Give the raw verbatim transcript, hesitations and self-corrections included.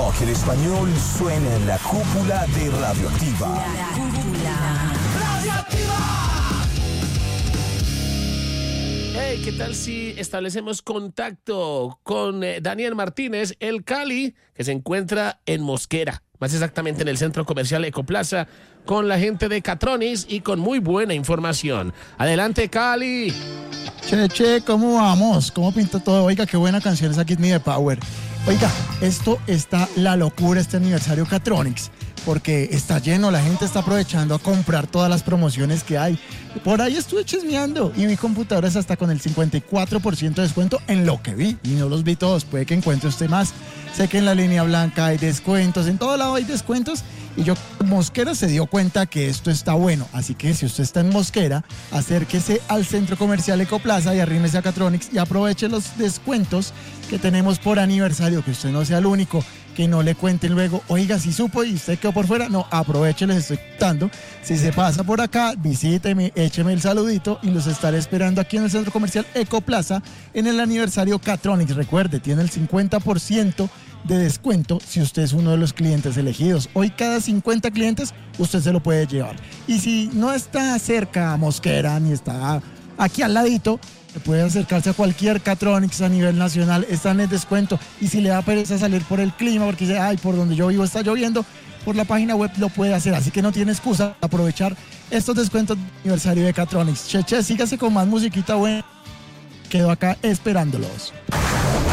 rock en español suena en la cúpula de Radioactiva. La cúpula ¡Radioactiva! Hey, ¿qué tal si establecemos contacto con eh, Daniel Martínez, el Cali, que se encuentra en Mosquera, más exactamente en el centro comercial Ecoplaza, con la gente de Catronics y con muy buena información. Adelante, Cali. Che, che, ¿cómo vamos? ¿Cómo pinta todo? Oiga, qué buena canción esa Give Me the Power. Oiga, esto está la locura, este aniversario Catronics, porque está lleno, la gente está aprovechando a comprar todas las promociones que hay. Por ahí estuve chismeando y vi computadoras hasta con el cincuenta y cuatro por ciento de descuento en lo que vi, y no los vi todos, puede que encuentre usted más. Sé que en la línea blanca hay descuentos, en todo lado hay descuentos, y yo, Mosquera se dio cuenta que esto está bueno, así que si usted está en Mosquera, acérquese al centro comercial Ecoplaza y arrímese a Catronics y aproveche los descuentos que tenemos por aniversario, que usted no sea el único, que no le cuenten luego, oiga, si supo y usted quedó por fuera, no, aproveche, les estoy contando. Si se pasa por acá, visíteme, écheme el saludito y los estaré esperando aquí en el centro comercial Ecoplaza en el aniversario Catronics. Recuerde, tiene el cincuenta por ciento de descuento si usted es uno de los clientes elegidos. Hoy cada cincuenta clientes usted se lo puede llevar. Y si no está cerca a Mosquera ni está aquí al ladito, puede acercarse a cualquier Catronics a nivel nacional, están en descuento. Y si le da pereza salir por el clima porque dice, ay, por donde yo vivo está lloviendo, por la página web lo puede hacer, así que no tiene excusa para aprovechar estos descuentos de aniversario de Catronics. Che, che, sígase con más musiquita buena. Quedo acá esperándolos.